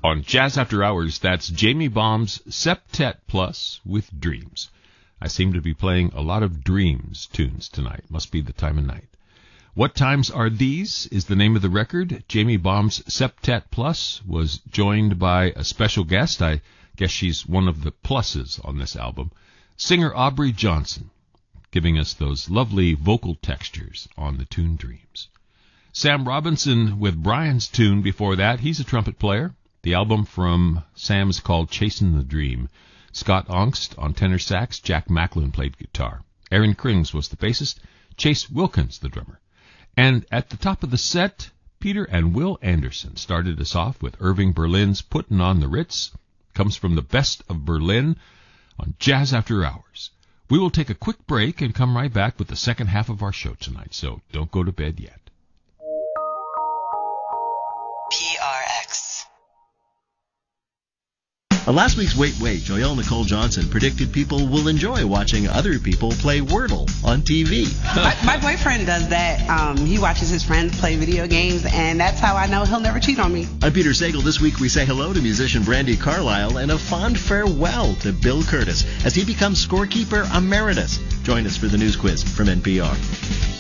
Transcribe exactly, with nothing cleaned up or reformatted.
On Jazz After Hours, that's Jamie Baum's Septet Plus with Dreams. I seem to be playing a lot of Dreams tunes tonight. Must be the time of night. What Times Are These is the name of the record. Jamie Baum's Septet Plus was joined by a special guest. I guess she's one of the pluses on this album. Singer Aubrey Johnson, giving us those lovely vocal textures on the tune Dreams. Sam Robinson with Brian's tune before that. He's a trumpet player. The album from Sam's called Chasing the Dream. Scott Ongst on tenor sax. Jack Macklin played guitar. Aaron Krings was the bassist. Chase Wilkins the drummer. And at the top of the set, Peter and Will Anderson started us off with Irving Berlin's Puttin' on the Ritz. Comes from the Best of Berlin on Jazz After Hours. We will take a quick break and come right back with the second half of our show tonight, so don't go to bed yet. P R X. Uh, last week's Wait Wait, Joelle Nicole Johnson predicted people will enjoy watching other people play Wordle on T V. my, my boyfriend does that. Um, he watches his friends play video games, and that's how I know he'll never cheat on me. I'm Peter Sagal. This week we say hello to musician Brandi Carlile and a fond farewell to Bill Curtis as he becomes scorekeeper emeritus. Join us for the news quiz from N P R.